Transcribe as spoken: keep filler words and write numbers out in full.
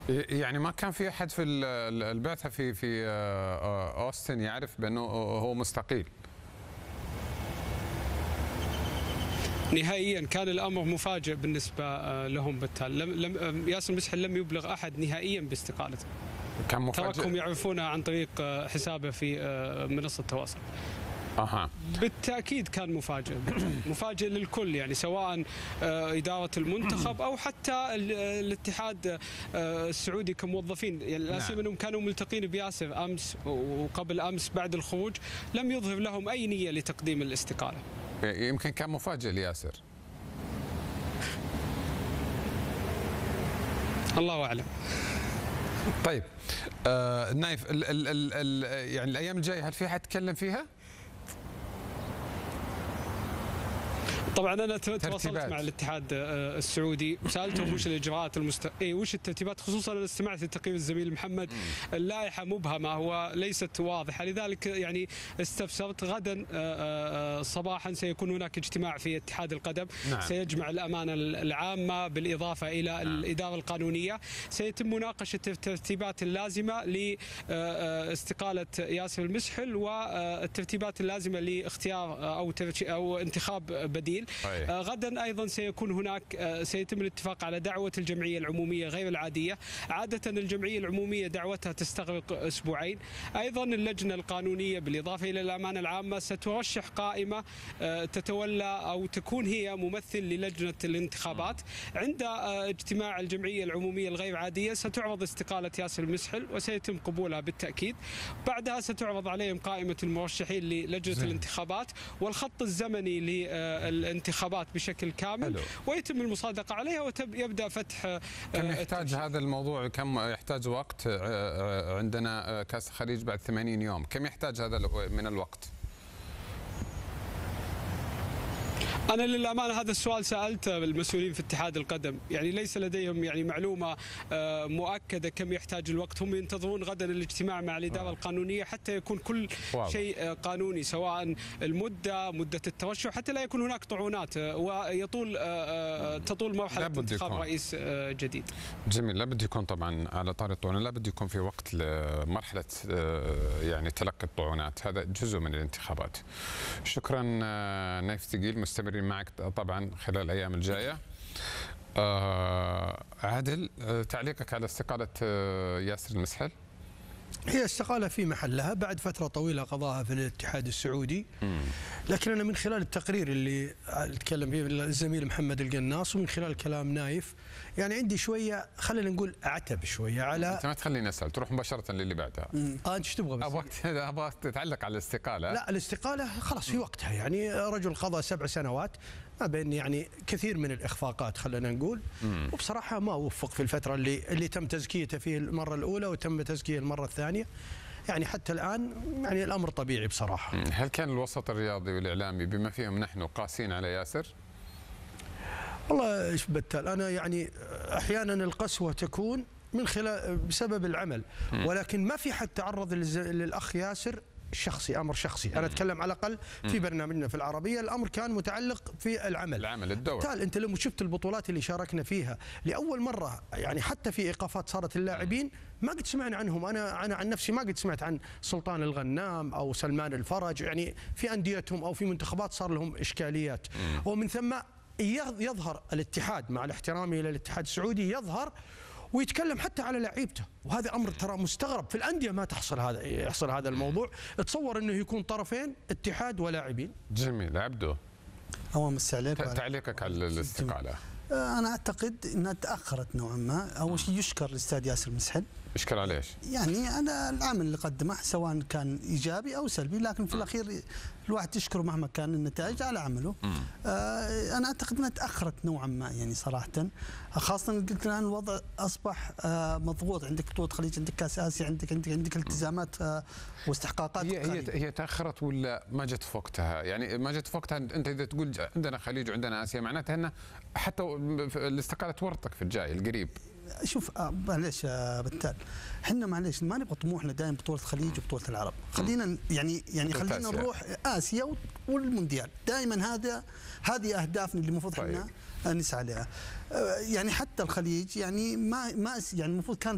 يعني ما كان في احد في البعثه في في اوستن يعرف بانه هو مستقيل؟ نهائيا كان الامر مفاجئ بالنسبه لهم بالتالي. لم لم ياسر مسحل لم يبلغ احد نهائيا باستقالته. كان مفاجئ. تركهم يعرفونها عن طريق حسابه في منصه التواصل. اها بالتاكيد كان مفاجئ مفاجئ للكل، يعني سواء اداره المنتخب او حتى الاتحاد السعودي كموظفين. يعني لا سيما انهم كانوا ملتقين بياسر امس وقبل امس بعد الخروج، لم يظهر لهم اي نيه لتقديم الاستقاله. يمكن كان مفاجئ لياسر. الله اعلم. طيب آه نايف، ال ال ال ال يعني الايام الجايه هل في حد تكلم فيها؟ طبعا انا تواصلت مع الاتحاد السعودي وسالتهم وش الاجراءات المست... اي وش الترتيبات، خصوصا انا استمعت لتقرير الزميل محمد. اللائحه مبهمه وليست واضحه، لذلك يعني استفسرت. غدا صباحا سيكون هناك اجتماع في اتحاد القدم. نعم. سيجمع الامانه العامه بالاضافه الى نعم. الاداره القانونيه. سيتم مناقشه الترتيبات اللازمه لاستقاله ياسر المسحل والترتيبات اللازمه لاختيار او او انتخاب بديل. آه غدا ايضا سيكون هناك آه سيتم الاتفاق على دعوه الجمعيه العموميه غير العاديه. عاده الجمعيه العموميه دعوتها تستغرق اسبوعين. ايضا اللجنه القانونيه بالاضافه الى الامانه العامه سترشح قائمه آه تتولى او تكون هي ممثل للجنه الانتخابات. عند آه اجتماع الجمعيه العموميه الغير عاديه ستعرض استقاله ياسر المسحل وسيتم قبولها بالتاكيد. بعدها ستعرض عليهم قائمه المرشحين للجنه زي. الانتخابات والخط الزمني لل الانتخابات بشكل كامل. حلو. ويتم المصادقه عليها ويبدا فتح. كم يحتاج هذا الموضوع؟ كم يحتاج وقت؟ عندنا كاس الخليج بعد ثمانين يوم، كم يحتاج هذا من الوقت؟ أنا للأمانة هذا السؤال سألته المسؤولين في اتحاد القدم، يعني ليس لديهم يعني معلومة مؤكدة كم يحتاج الوقت. هم ينتظرون غدا الاجتماع مع الإدارة القانونية حتى يكون كل واو. شيء قانوني، سواء المدة، مدة الترشح، حتى لا يكون هناك طعونات ويطول تطول مرحلة انتخاب رئيس جديد. جميل. لابد يكون طبعا على طار الطعونات لابد يكون في وقت لمرحلة يعني تلقي الطعونات، هذا جزء من الانتخابات. شكرا نايف ثقيل، مستمرين معك طبعا خلال الايام الجايه. آه عادل، تعليقك على استقاله ياسر المسحل؟ هي استقاله في محلها بعد فتره طويله قضاها في الاتحاد السعودي. مم. لكن انا من خلال التقرير اللي تكلم فيه الزميل محمد القناص ومن خلال كلام نايف، يعني عندي شويه خلينا نقول عتب شويه على. انت ما تخليني اسال، تروح مباشره للي بعدها. اه انت ايش تبغى بس؟ ابغاك ابغاك تتعلق على الاستقاله. لا الاستقاله خلاص في وقتها، يعني رجل قضى سبع سنوات ما بين يعني كثير من الاخفاقات خلينا نقول. مم. وبصراحه ما وفق في الفتره اللي اللي تم تزكيته فيه المره الاولى وتم تزكيه المره الثانيه. يعني حتى الآن يعني الأمر طبيعي بصراحة. هل كان الوسط الرياضي والإعلامي بما فيهم نحن قاسين على ياسر؟ والله ايش بتال، أنا يعني أحيانا القسوة تكون من خلال بسبب العمل، ولكن ما في حد تعرض للأخ ياسر شخصي، امر شخصي، انا اتكلم على الاقل في برنامجنا في العربيه الامر كان متعلق في العمل العمل الدوري. بالتالي انت لما شفت البطولات اللي شاركنا فيها لاول مره، يعني حتى في ايقافات صارت اللاعبين ما قد سمعنا عنهم. انا انا عن نفسي ما قد سمعت عن سلطان الغنام او سلمان الفرج، يعني في انديتهم او في منتخبات صار لهم اشكاليات. ومن ثم يظهر الاتحاد مع الاحترام الى الاتحاد السعودي يظهر ويتكلم حتى على لعيبته، وهذا امر ترى مستغرب في الانديه ما تحصل هذا يحصل هذا الموضوع. تصور انه يكون طرفين اتحاد ولاعبين. جميل. عبدو، هو مسي عليك. تعليقك على الاستقاله؟ انا اعتقد انها تاخرت نوعا ما. اول شيء يشكر الاستاذ ياسر المسحل. يشكر على ايش؟ يعني انا العمل اللي قدمه سواء كان ايجابي او سلبي، لكن في الاخير الواحد يشكره مهما كان النتائج على عمله. آه انا اعتقد انها تاخرت نوعا ما يعني صراحه، خاصه قلت الان الوضع اصبح آه مضغوط، عندك بطوله خليج، عندك كاس اسيا، عندك عندك عندك التزامات آه واستحقاقات. هي هي, هي تاخرت ولا ما جت في وقتها؟ يعني ما جت في وقتها. انت اذا تقول عندنا خليج وعندنا اسيا معناتها ان حتى الاستقاله تورطك في الجاي القريب. شوف معليش يا بتال، احنا معليش ما نبغى طموحنا دائما بطوله الخليج وبطوله العرب، خلينا يعني يعني خلينا نروح اسيا والمونديال، دائما هذا هذه اهدافنا اللي المفروض احنا نسعى لها. يعني حتى الخليج يعني ما ما يعني المفروض كان